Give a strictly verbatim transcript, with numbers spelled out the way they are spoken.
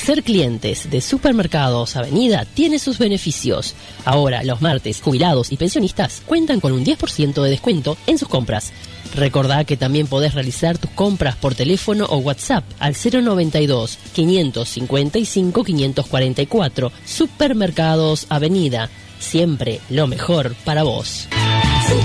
Ser clientes de Supermercados Avenida tiene sus beneficios. Ahora, los martes, jubilados y pensionistas cuentan con un diez por ciento de descuento en sus compras. Recordá que también podés realizar tus compras por teléfono o WhatsApp al cero noventa y dos, quinientos cincuenta y cinco, quinientos cuarenta y cuatro. Supermercados Avenida. Siempre lo mejor para vos.